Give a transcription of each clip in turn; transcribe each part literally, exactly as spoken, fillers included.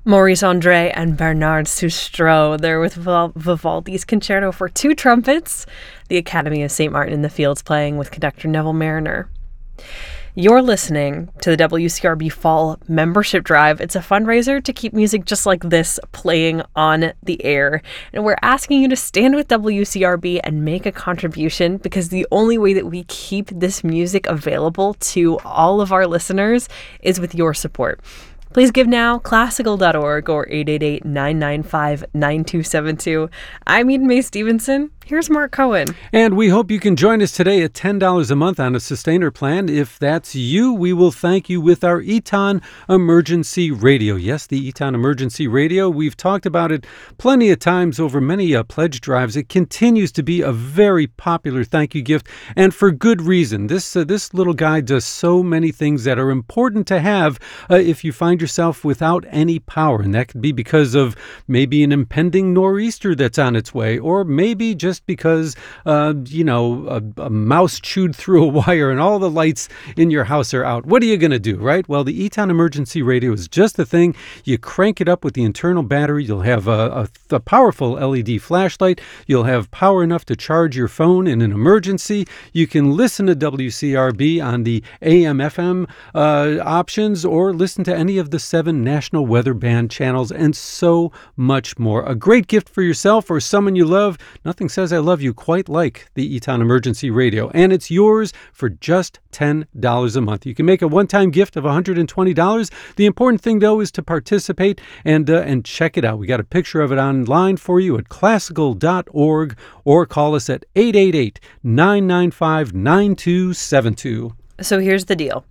Maurice Andre and Bernard Sustro. They're with Vivaldi's Concerto for Two Trumpets, the Academy of Saint Martin in the Fields playing with conductor Neville Marriner. You're listening to the W C R B Fall Membership Drive. It's a fundraiser to keep music just like this playing on the air. And we're asking you to stand with W C R B and make a contribution, because the only way that we keep this music available to all of our listeners is with your support. Please give now, classical dot org or eight eight eight, nine nine five, nine two seven two. I'm Eden Mae Stevenson. Here's Mark Cohen. And we hope you can join us today at ten dollars a month on a sustainer plan. If that's you, we will thank you with our Eton Emergency Radio. Yes, the Eton Emergency Radio. We've talked about it plenty of times over many uh, pledge drives. It continues to be a very popular thank you gift, and for good reason. This uh, this little guy does so many things that are important to have uh, if you find yourself without any power. And that could be because of maybe an impending nor'easter that's on its way, or maybe just because, uh, you know, a, a mouse chewed through a wire and all the lights in your house are out. What are you going to do, right? Well, the Eton Emergency Radio is just the thing. You crank it up with the internal battery. You'll have a, a, a powerful L E D flashlight. You'll have power enough to charge your phone in an emergency. You can listen to W C R B on the A M F M uh, options, or listen to any of the seven National Weather Band channels, and so much more. A great gift for yourself or someone you love. Nothing says I love you quite like the Eton Emergency Radio, and it's yours for just ten dollars a month. You can make a one-time gift of one hundred twenty dollars. The important thing, though, is to participate and uh, and check it out. We got a picture of it online for you at classical dot org, or call us at eight eight eight, nine nine five, nine two seven two. So here's the deal.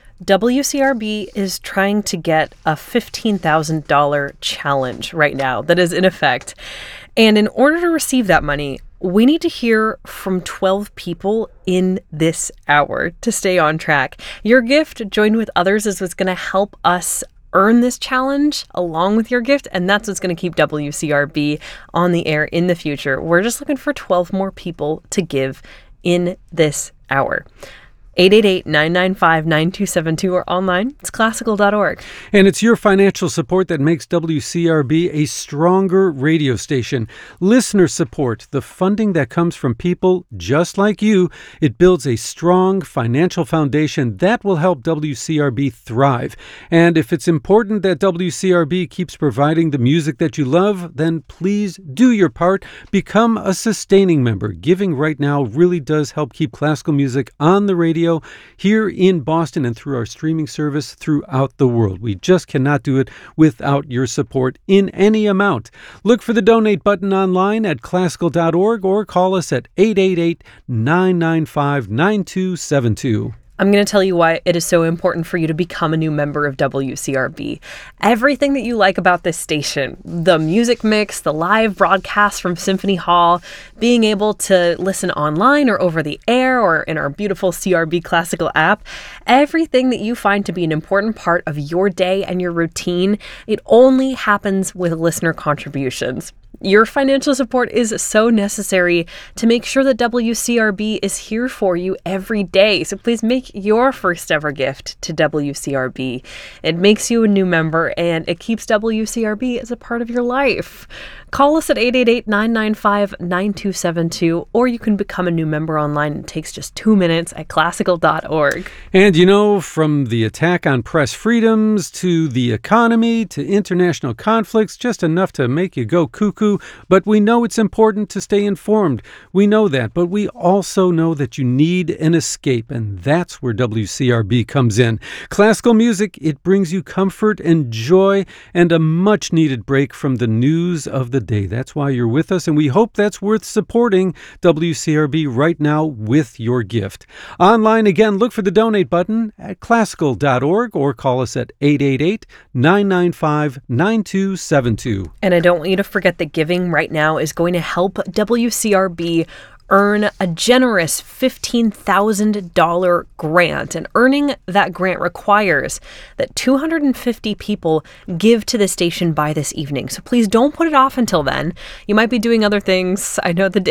W C R B is trying to get a fifteen thousand dollars challenge right now that is in effect. And in order to receive that money, we need to hear from twelve people in this hour to stay on track. Your gift, joined with others, is what's going to help us earn this challenge along with your gift, and that's what's going to keep W C R B on the air in the future. We're just looking for twelve more people to give in this hour. eight eight eight, nine nine five, nine two seven two, or online. It's classical dot org. And it's your financial support that makes W C R B a stronger radio station. Listener support, the funding that comes from people just like you, it builds a strong financial foundation that will help W C R B thrive. And if it's important that W C R B keeps providing the music that you love, then please do your part. Become a sustaining member. Giving right now really does help keep classical music on the radio here in Boston and through our streaming service throughout the world. We just cannot do it without your support in any amount. Look for the donate button online at classical dot org, or call us at eight eight eight, nine nine five, nine two seven two. I'm going to tell you why it is so important for you to become a new member of W C R B. Everything that you like about this station, the music mix, the live broadcasts from Symphony Hall, being able to listen online or over the air or in our beautiful C R B Classical app, everything that you find to be an important part of your day and your routine, it only happens with listener contributions. Your financial support is so necessary to make sure that W C R B is here for you every day. So please make your first ever gift to W C R B. It makes you a new member, and it keeps W C R B as a part of your life. Call us at eight eight eight, nine nine five, nine two seven two, or you can become a new member online. It takes just two minutes at classical dot org. And you know, from the attack on press freedoms to the economy to international conflicts, just enough to make you go cuckoo. But we know it's important to stay informed. We know that, but we also know that you need an escape, and that's where W C R B comes in. Classical music, it brings you comfort and joy and a much-needed break from the news of the day. That's why you're with us, and we hope that's worth supporting W C R B right now with your gift. Online, again, look for the donate button at classical dot org, or call us at eight eight eight, nine nine five, nine two seven two. And I don't want you to forget that giving right now is going to help W C R B earn a generous fifteen thousand dollars grant. And earning that grant requires that two hundred fifty people give to the station by this evening. So please don't put it off until then. You might be doing other things. I know the day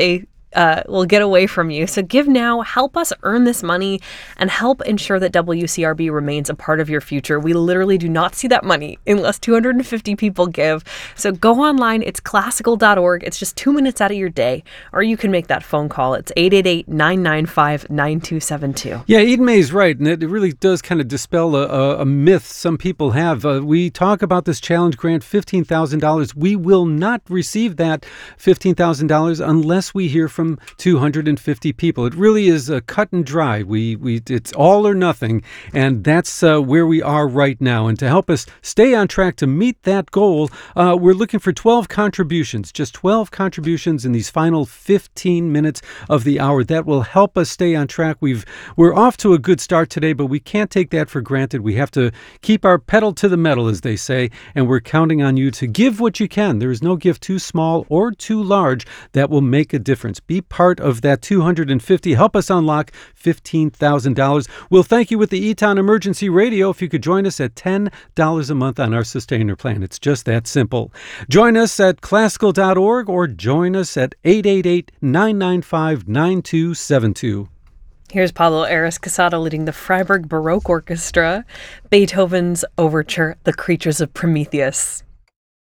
uh, will get away from you. So give now, help us earn this money, and help ensure that W C R B remains a part of your future. We literally do not see that money unless two hundred fifty people give. So go online. It's classical dot org. It's just two minutes out of your day, or you can make that phone call. It's eight eight eight, nine nine five, nine two seven two. Yeah, Eden May's right, and it really does kind of dispel a, a, a myth some people have. Uh, we talk about this challenge grant, fifteen thousand dollars. We will not receive that fifteen thousand dollars unless we hear from two hundred fifty people. It really is a cut and dry. We we it's all or nothing, and that's uh, where we are right now. And to help us stay on track to meet that goal, uh, we're looking for twelve contributions, just twelve contributions in these final fifteen minutes of the hour. That will help us stay on track. We've we're off to a good start today, but we can't take that for granted. We have to keep our pedal to the metal, as they say, and we're counting on you to give what you can. There is no gift too small or too large that will make a difference. Be part of that two hundred fifty. Help us unlock fifteen thousand dollars. We'll thank you with the Eton Emergency Radio if you could join us at ten dollars a month on our Sustainer plan. It's just that simple. Join us at classical dot org or join us at eight eight eight, nine nine five, nine two seven two. Here's Pablo Ares Casado leading the Freiburg Baroque Orchestra, Beethoven's Overture, The Creatures of Prometheus.